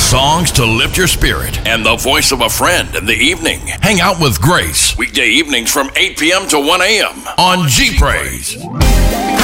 songs to lift your spirit, and the voice of a friend in the evening. Hang out with Grace, weekday evenings from 8 p.m. to 1 a.m. on G Praise.